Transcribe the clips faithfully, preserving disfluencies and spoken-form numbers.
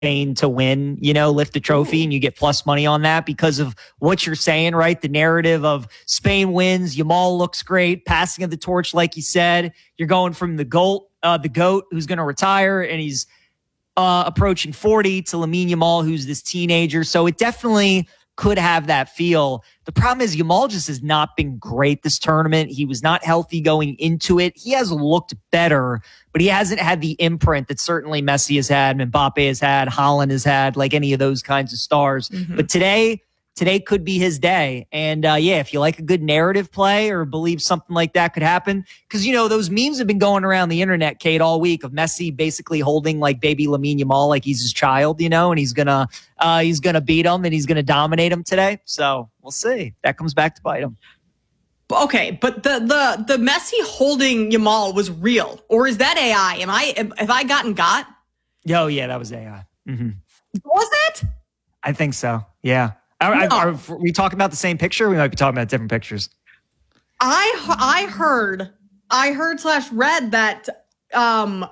Spain to win, you know, lift the trophy, and you get plus money on that because of what you're saying, right? The narrative of Spain wins, Yamal looks great, passing of the torch, like you said. You're going from the GOAT, uh, the GOAT who's going to retire, and he's uh, approaching forty, to Lamine Yamal, who's this teenager. So it definitely could have that feel. The problem is Yamal just has not been great this tournament. He was not healthy going into it. He has looked better, but he hasn't had the imprint that certainly Messi has had, Mbappe has had, Haaland has had, like any of those kinds of stars. Mm-hmm. But today, today could be his day. And uh, yeah, if you like a good narrative play or believe something like that could happen, because, you know, those memes have been going around the internet, Kate, all week of Messi basically holding like baby Lamine Yamal like he's his child, you know, and he's gonna uh, he's gonna beat him and he's gonna dominate him today. So we'll see. That comes back to bite him. Okay, but the the the Messi holding Yamal was real, or is that A I? Am I am, have I gotten got? Oh yeah, that was A I. Mm-hmm. Was it? I think so. Yeah. Are, no. are, are we talking about the same picture? We might be talking about different pictures. I I heard I heard slash read that um,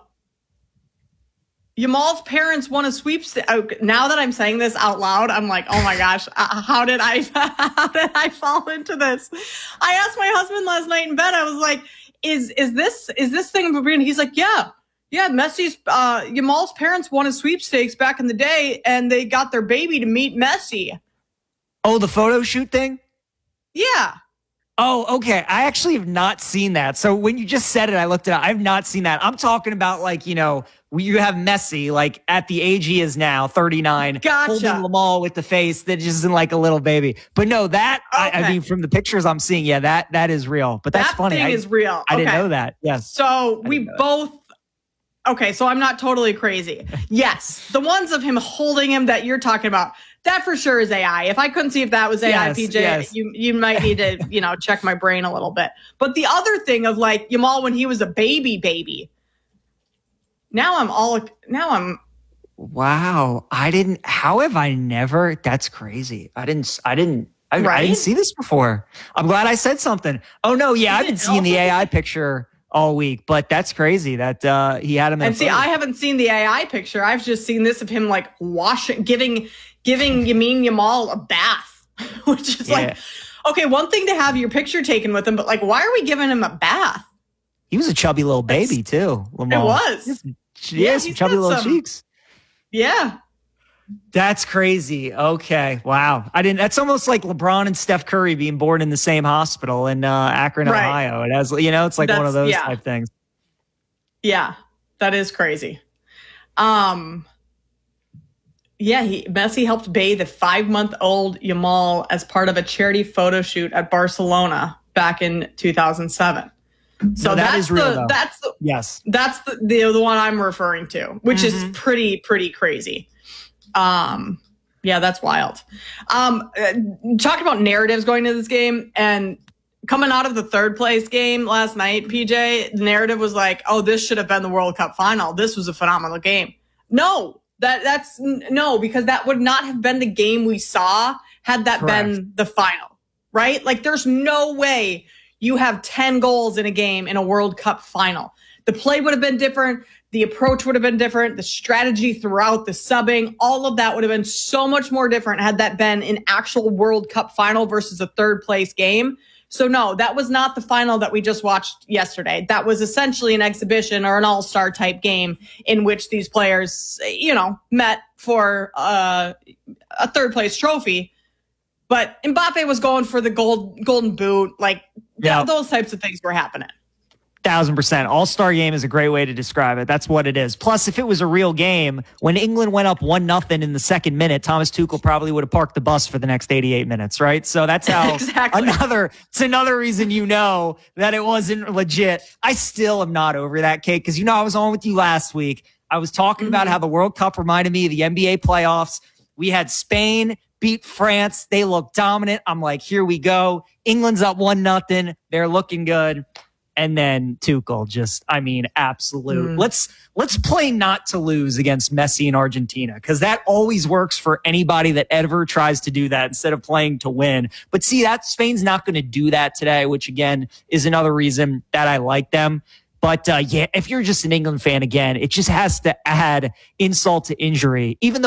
Yamal's parents won a sweepstakes. Now that I'm saying this out loud, I'm like, oh my gosh, uh, how did I how did I fall into this? I asked my husband last night in bed. I was like, is is this is this thing of a? He's like, yeah. Yeah, Messi's uh, Yamal's parents won a sweepstakes back in the day, and they got their baby to meet Messi. Oh, the photo shoot thing? Yeah. Oh, okay. I actually have not seen that. So when you just said it, I looked it up. I've not seen that. I'm talking about, like, you know, you have Messi, like, at the age he is now, thirty-nine, gotcha. holding Yamal with the face that just isn't like a little baby. But no, that, okay. I, I mean, from the pictures I'm seeing, yeah, that that is real. But that's that funny. That thing I, is real. I okay. didn't know that. Yes. So we both... Okay, so I'm not totally crazy. Yes, the ones of him holding him that you're talking about, that for sure is A I. If I couldn't see if that was A I, yes, P J, yes. you you might need to, you know, check my brain a little bit. But the other thing of like Yamal when he was a baby baby, now I'm all, now I'm. Wow, I didn't, how have I never, that's crazy. I didn't, I didn't, I, right? I didn't see this before. I'm glad I said something. Oh no, yeah, is I've been seeing the A I picture all week, but that's crazy that uh, he had him in and see, I haven't seen the A I picture. I've just seen this of him like washing, giving, giving Lamine Yamal a bath, which is yeah. like, okay, one thing to have your picture taken with him, but like, why are we giving him a bath? He was a chubby little baby That's, too. Yamal. It was. He yeah, some chubby little some, cheeks. Yeah. That's crazy. Okay. Wow. I didn't, that's almost like LeBron and Steph Curry being born in the same hospital in uh, Akron, right. Ohio. It has, you know, it's like that's, one of those yeah. type things. Yeah. That is crazy. Um, yeah, he, Messi helped bathe a five-month-old Yamal as part of a charity photo shoot at Barcelona back in two thousand seven. So no, that that's is real, the though. that's the, yes. That's the, the the one I'm referring to, which mm-hmm. is pretty pretty crazy. Um, yeah, that's wild. Um, uh, talking about narratives going into this game and coming out of the third place game last night, P J, the narrative was like, oh, this should have been the World Cup final. This was a phenomenal game. No, that that's no, because that would not have been the game we saw had that Correct. been the final, right? Like there's no way you have ten goals in a game in a World Cup final. The play would have been different. The approach would have been different. The strategy throughout, the subbing, all of that would have been so much more different had that been an actual World Cup final versus a third place game. So no, that was not the final that we just watched yesterday. That was essentially an exhibition or an all-star type game in which these players, you know, met for uh, a third place trophy. But Mbappe was going for the gold, golden boot. Like yeah. those types of things were happening. Thousand percent. All-star game is a great way to describe it. That's what it is. Plus, if it was a real game, when England went up one nothing in the second minute, Thomas Tuchel probably would have parked the bus for the next eighty-eight minutes, right? So that's how exactly. another, it's another reason you know that it wasn't legit. I still am not over that, Kate, because you know I was on with you last week. I was talking mm-hmm. about how the World Cup reminded me of the N B A playoffs. We had Spain beat France. They looked dominant. I'm like, here we go. England's up one nothing. They're looking good. And then Tuchel just, I mean, absolute. Mm. Let's let's play not to lose against Messi and Argentina, because that always works for anybody that ever tries to do that instead of playing to win. But see, that Spain's not going to do that today, which again is another reason that I like them. But uh, yeah, if you're just an England fan again, it just has to add insult to injury. Even though